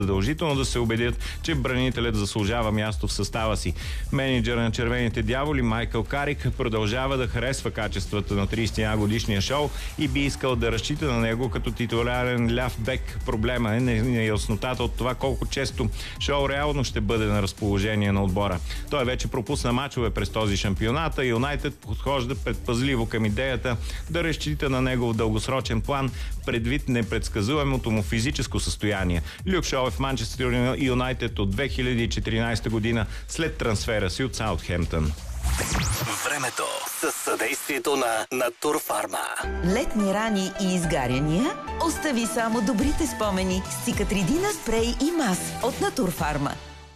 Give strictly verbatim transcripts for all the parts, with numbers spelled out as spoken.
задължително да се убедят, че бранителят заслужава място в състава си. Менеджер на Червените дяволи Майкъл Карик продължава да харесва качествата на тридесет и една годишния Шоу и би искал да разчита на него като титулярен ляв бек. Проблема е неяснотата от това колко често Шоу реално ще бъде на разположение на отбора. Той вече пропусна мачове през този шампионат, а Юнайтед подхожда предпазливо към идеята да разчита на него в дългосрочен план, предвид непредсказуемото му физическо състояние. Люк Шоу е в Манчестър Юнайтед от две хиляди и четиринадесета година след трансфера си от Саутхемптън. Времето със съдействието на Натурфарма. Летни рани и изгаряния? Остави само добрите спомени с Цикатридина спрей и мас от Натурфарма.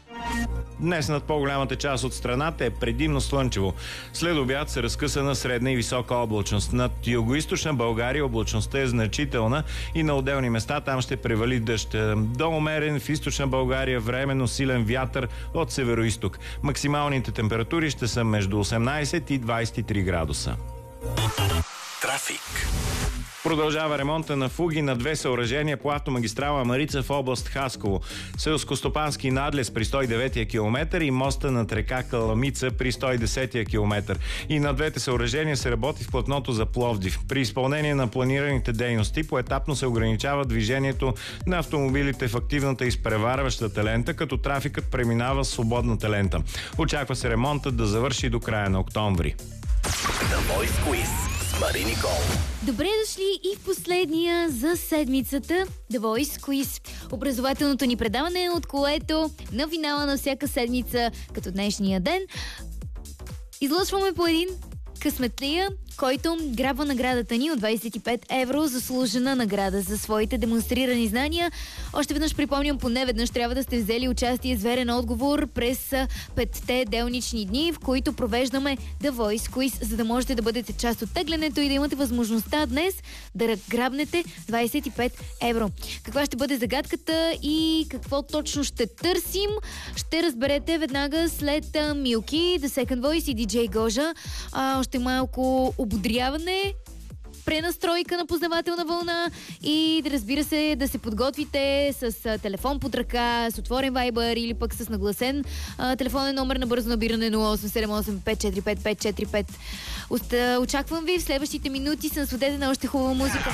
Днес над по-голямата част от страната е предимно слънчево. След обяд се разкъсана средна и висока облачност. Над югоизточна България облачността е значителна и на отделни места там ще превали дъжд. До умерен в източна България временно силен вятър от североизток. Максималните температури ще са между осемнадесет и двадесет и три градуса. Трафик. Продължава ремонта на фуги на две съоръжения по автомагистрала Марица в област Хасково. Селскостопански надлез при сто и деветия километър и моста над река Каламица при сто и десетия километър. И на двете съоръжения се работи в платното за Пловдив. При изпълнение на планираните дейности поетапно се ограничава движението на автомобилите в активната изпреварващата лента, като трафикът преминава в свободната лента. Очаква се ремонтът да завърши до края на октомври. The Voice Quiz с Мари Никол. Добре дошли и в последния за седмицата The Voice Quiz. Образователното ни предаване, от което на финала на всяка седмица, като днешния ден, излъчваме по един късметлия, който грабва наградата ни от двадесет и пет евро, заслужена награда за своите демонстрирани знания. Още веднъж припомням, поне веднъж трябва да сте взели участие с верен отговор през петте делнични дни, в които провеждаме The Voice Quiz, за да можете да бъдете част от теглянето и да имате възможността днес да грабнете двадесет и пет евро. Каква ще бъде загадката и какво точно ще търсим, ще разберете веднага след Милки, The Second Voice и ди джей Гожа. А, още малко ободряване, пренастройка на познавателна вълна и да, разбира се, да се подготвите с а, телефон под ръка, с отворен вайбър или пък с нагласен а, телефонен номер на бързо набиране нула осем седем осем пет четири пет пет четири пет. Очаквам ви в следващите минути с насладете на още хубава музика.